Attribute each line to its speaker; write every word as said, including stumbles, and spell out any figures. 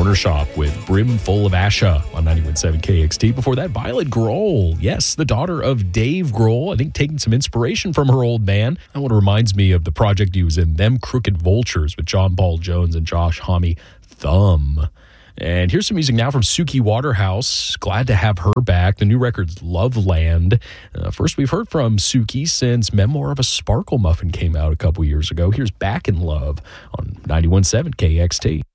Speaker 1: Corner Shop with Brimful of Asha on ninety-one point seven K X T. Before that, Violet Grohl. Yes, the daughter of Dave Grohl. I think taking some inspiration from her old man. That one reminds me of the project he was in, Them Crooked Vultures, with John Paul Jones and Josh Homme. Thumb. And here's some music now from Suki Waterhouse. Glad to have her back. The new record's Loveland. Uh, first we've heard from Suki since Memoir of a Sparkle Muffin came out a couple years ago. Here's Back in Love on ninety-one point seven K X T.